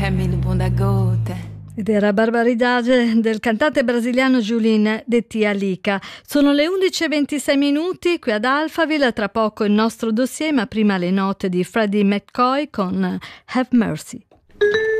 mil bunda gota. Ed era Barbaridade del cantante brasiliano Julien de Tia Lica. Sono le 11:26 qui ad Alphaville, tra poco il nostro dossier, ma prima le note di Freddie McCoy con Have Mercy.